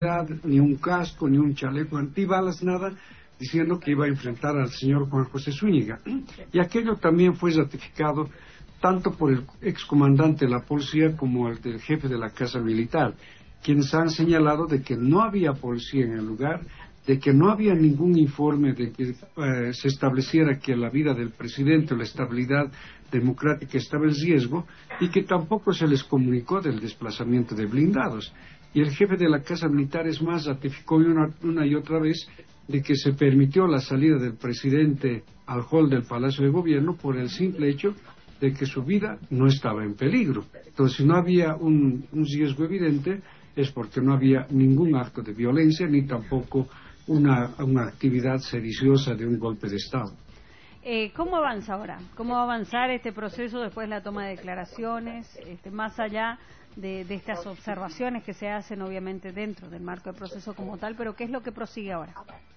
ni un casco, ni un chaleco antibalas, nada, diciendo que iba a enfrentar al señor Juan José Zúñiga. Y aquello también fue ratificado tanto por el excomandante de la policía como el del jefe de la Casa Militar, quienes han señalado de que no había policía en el lugar, de que no había ningún informe de que se estableciera que la vida del presidente o la estabilidad democrática estaba en riesgo y que tampoco se les comunicó del desplazamiento de blindados. Y el jefe de la Casa Militar, es más, ratificó una y otra vez de que se permitió la salida del presidente al hall del Palacio de Gobierno por el simple hecho de que su vida no estaba en peligro. Entonces, si no había un riesgo evidente, es porque no había ningún acto de violencia ni tampoco una actividad sediciosa de un golpe de Estado. ¿Cómo avanza ahora? ¿Cómo va a avanzar este proceso después de la toma de declaraciones, más allá de estas observaciones que se hacen obviamente dentro del marco del proceso como tal, pero qué es lo que prosigue ahora?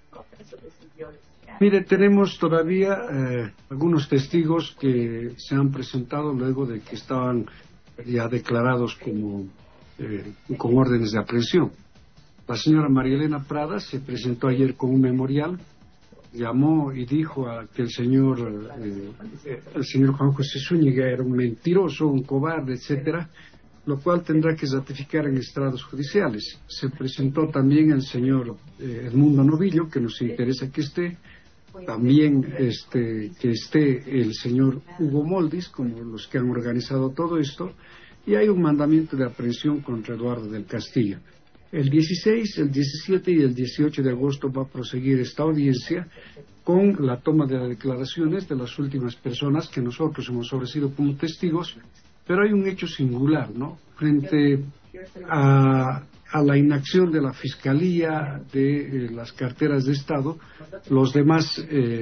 Mire, tenemos todavía algunos testigos que se han presentado luego de que estaban ya declarados como con órdenes de aprehensión. La señora María Elena Prada se presentó ayer con un memorial, llamó y dijo que el señor Juan José Zúñiga era un mentiroso, un cobarde, etcétera, lo cual tendrá que ratificar en estrados judiciales. Se presentó también el señor Edmundo Novillo, que nos interesa que esté, también que esté el señor Hugo Moldis, como los que han organizado todo esto, y hay un mandamiento de aprehensión contra Eduardo del Castillo. El 16, el 17 y el 18 de agosto va a proseguir esta audiencia con la toma de las declaraciones de las últimas personas que nosotros hemos ofrecido como testigos, pero hay un hecho singular, ¿no? Frente a la inacción de la Fiscalía, de las carteras de Estado, los demás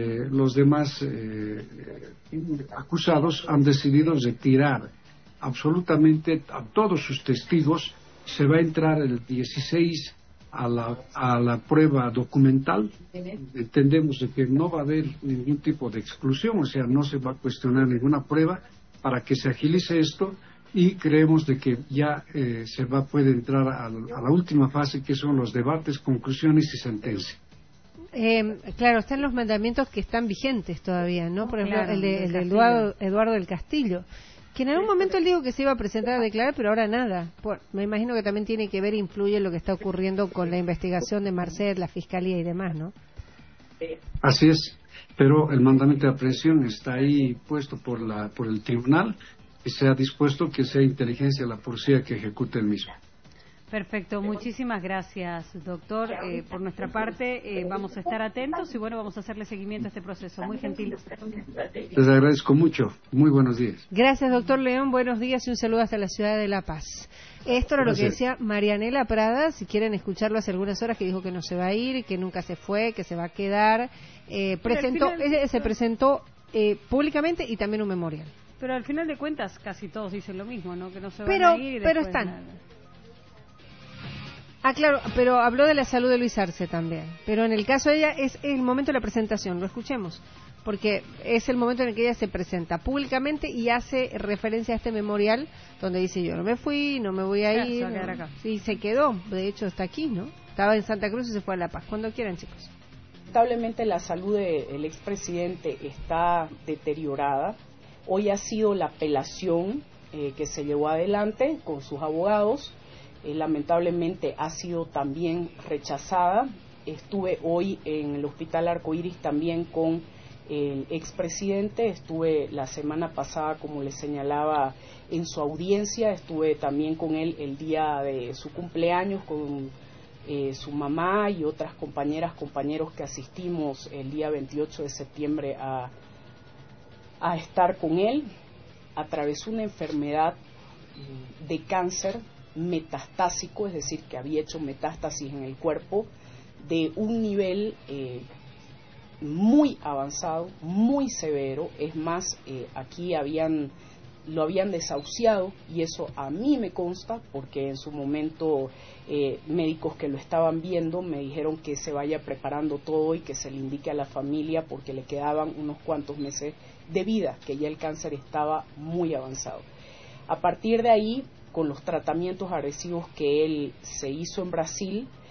acusados han decidido retirar absolutamente a todos sus testigos. Se va a entrar el 16 a la prueba documental. Entendemos de que no va a haber ningún tipo de exclusión, o sea, no se va a cuestionar ninguna prueba para que se agilice esto, y creemos de que ya puede entrar a la última fase, que son los debates, conclusiones y sentencia. Claro, están los mandamientos que están vigentes todavía, ¿no? Por ejemplo, Claro, el de Eduardo del Castillo, que en algún momento él dijo que se iba a presentar a declarar, pero ahora nada. Me imagino que también tiene que ver, influye lo que está ocurriendo con la investigación de Marcet, la Fiscalía y demás, ¿no? Así es, pero el mandamiento de aprehensión está ahí puesto por el tribunal, y se ha dispuesto que sea inteligencia la policía que ejecute el mismo. Perfecto, muchísimas gracias, doctor. Por nuestra parte, vamos a estar atentos y bueno, vamos a hacerle seguimiento a este proceso. Muy gentil. Les agradezco mucho. Muy buenos días. Gracias, doctor León. Buenos días y un saludo hasta la ciudad de La Paz. Esto era lo que decía Marianela Prada. Si quieren escucharlo, hace algunas horas que dijo que no se va a ir, que nunca se fue, que se va a quedar. Se presentó públicamente y también un memorial. Pero al final de cuentas casi todos dicen lo mismo, ¿no? Que no se van a ir. Pero están. Nada. Ah, claro, pero habló de la salud de Luis Arce también. Pero en el caso de ella es el momento de la presentación, lo escuchemos, porque es el momento en el que ella se presenta públicamente y hace referencia a este memorial donde dice: yo no me fui, no me voy a ir. Se va a quedar acá. Sí, se quedó, de hecho está aquí, ¿no? Estaba en Santa Cruz y se fue a La Paz. Cuando quieran, chicos. Lamentablemente la salud del expresidente está deteriorada. Hoy ha sido la apelación que se llevó adelante con sus abogados. Lamentablemente ha sido también rechazada. Estuve hoy en el Hospital Arcoíris también con el expresidente. Estuve la semana pasada, como les señalaba, en su audiencia. Estuve también con él el día de su cumpleaños, con su mamá y otras compañeros que asistimos el día 28 de septiembre a estar con él. Atravesó una enfermedad de cáncer metastásico, es decir, que había hecho metástasis en el cuerpo de un nivel muy avanzado, muy severo. Es más, aquí lo habían desahuciado, y eso a mí me consta porque en su momento médicos que lo estaban viendo me dijeron que se vaya preparando todo y que se le indique a la familia porque le quedaban unos cuantos meses de vida, que ya el cáncer estaba muy avanzado. A partir de ahí, con los tratamientos agresivos que él se hizo en Brasil,